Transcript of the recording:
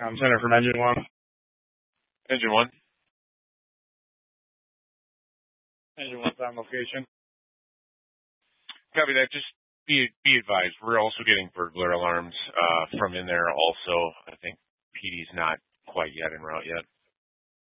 Center from Engine 1. Engine 1. Engine 1's on location. Copy that. Just be advised, we're also getting burglar alarms from in there also. I think PD's not quite yet en route yet.